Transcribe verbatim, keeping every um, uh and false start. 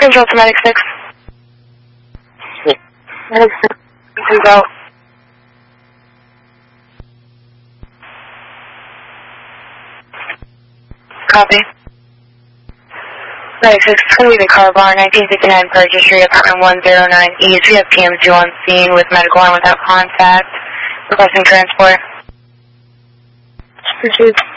Control to Medic six. Yeah. Medic six. Please out. Copy. Medic six, it's going to be the car bar, nineteen fifty-nine Purchase Street, apartment one oh nine East. We have P M two on scene with medical arm without contact. Requesting transport. Proceed.